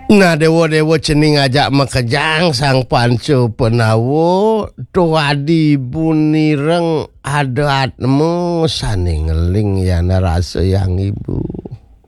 Nah dewa-dewa cening ajak makejang sang pancu penawo tuadi bunireng adatmu saning ngeling ya rasa yang ibu.